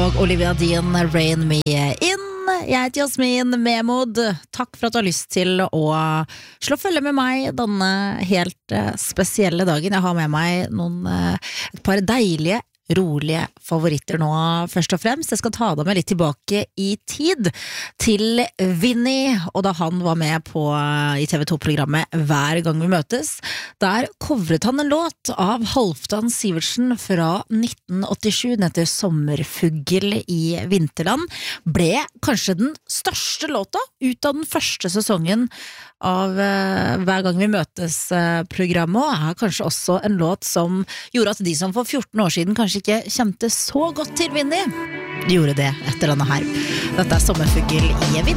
og Olivia Dean, Rain Me In. Jeg heter Jasmin Memod. Takk for at du har lyst til å slå følge med meg denne helt spesielle dagen. Jeg har med meg et par deilige, rolige favoritter nå, først og fremst. Jeg skal ta deg med litt tilbake i tid til Vinny, og da han var med i TV2-programmet Hver gang vi møtes. Der covret han en låt av Halvdan Sivertsen fra 1987, den heter Sommerfugl i Vinterland. Ble kanskje den største låta ut av den første sesongen av Hver gang vi møtes-programmet, og kanskje også en låt som gjorde at de som for 14 år siden kanskje ikke kjente så godt til Vinny, gjorde det etter denne her. Dette er Sommerfugl i Vinterland.